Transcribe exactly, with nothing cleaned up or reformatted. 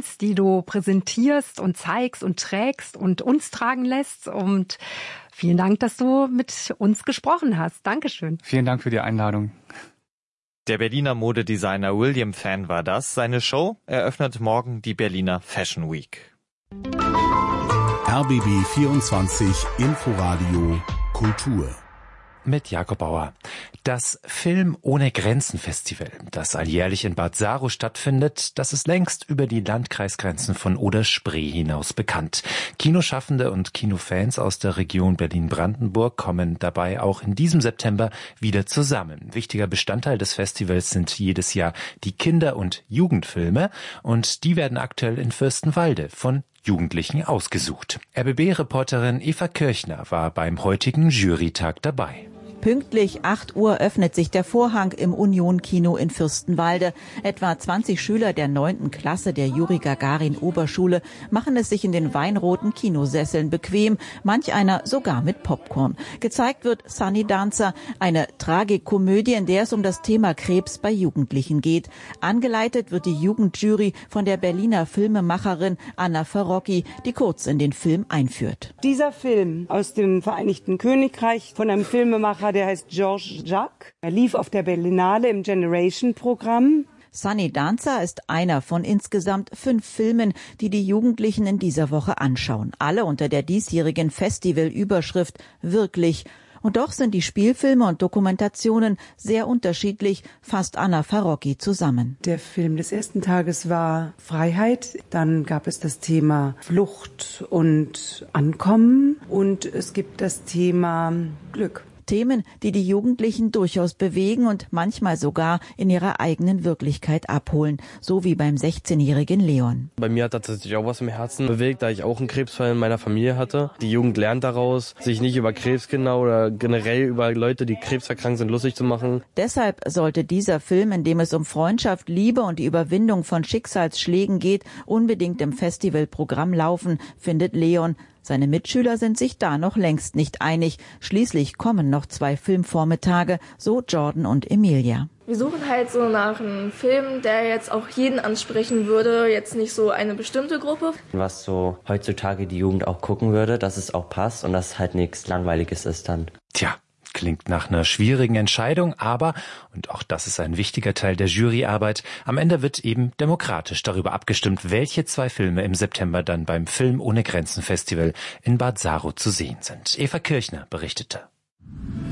Films, die du präsentierst und zeigst und trägst und uns tragen lässt. Und vielen Dank, dass du mit uns gesprochen hast. Dankeschön. Vielen Dank für die Einladung. Der Berliner Modedesigner William Fan war das. Seine Show eröffnet morgen die Berliner Fashion Week. R B B vierundzwanzig Inforadio Kultur. Mit Jakob Bauer. Das Film ohne Grenzen Festival, das alljährlich in Bad Saro stattfindet, das ist längst über die Landkreisgrenzen von Oder-Spree hinaus bekannt. Kinoschaffende und Kinofans aus der Region Berlin-Brandenburg kommen dabei auch in diesem September wieder zusammen. Wichtiger Bestandteil des Festivals sind jedes Jahr die Kinder- und Jugendfilme und die werden aktuell in Fürstenwalde von Jugendlichen ausgesucht. R B B-Reporterin Eva Kirchner war beim heutigen Jurytag dabei. Pünktlich acht Uhr öffnet sich der Vorhang im Union-Kino in Fürstenwalde. Etwa zwanzig Schüler der neunten Klasse der Juri-Gagarin-Oberschule machen es sich in den weinroten Kinosesseln bequem, manch einer sogar mit Popcorn. Gezeigt wird Sunny Dancer, eine Tragikomödie, in der es um das Thema Krebs bei Jugendlichen geht. Angeleitet wird die Jugendjury von der Berliner Filmemacherin Anna Farocki, die kurz in den Film einführt. Dieser Film aus dem Vereinigten Königreich von einem Filmemacher, der heißt Georges Jacques. Er lief auf der Berlinale im Generation-Programm. Sunny Dancer ist einer von insgesamt fünf Filmen, die die Jugendlichen in dieser Woche anschauen. Alle unter der diesjährigen Festivalüberschrift Wirklich. Und doch sind die Spielfilme und Dokumentationen sehr unterschiedlich, fasst Anna Farocki zusammen. Der Film des ersten Tages war Freiheit, dann gab es das Thema Flucht und Ankommen und es gibt das Thema Glück. Themen, die die Jugendlichen durchaus bewegen und manchmal sogar in ihrer eigenen Wirklichkeit abholen, so wie beim sechzehnjährigen Leon. Bei mir hat tatsächlich auch was im Herzen bewegt, da ich auch einen Krebsfall in meiner Familie hatte. Die Jugend lernt daraus, sich nicht über Krebskinder oder generell über Leute, die krebserkrankt sind, lustig zu machen. Deshalb sollte dieser Film, in dem es um Freundschaft, Liebe und die Überwindung von Schicksalsschlägen geht, unbedingt im Festivalprogramm laufen, findet Leon. Seine Mitschüler sind sich da noch längst nicht einig. Schließlich kommen noch zwei Filmvormittage, so Jordan und Emilia. Wir suchen halt so nach einem Film, der jetzt auch jeden ansprechen würde, jetzt nicht so eine bestimmte Gruppe. Was so heutzutage die Jugend auch gucken würde, dass es auch passt und dass halt nichts Langweiliges ist dann. Tja. Klingt nach einer schwierigen Entscheidung, aber, und auch das ist ein wichtiger Teil der Juryarbeit, am Ende wird eben demokratisch darüber abgestimmt, welche zwei Filme im September dann beim Film ohne Grenzen Festival in Bad Saro zu sehen sind. Eva Kirchner berichtete.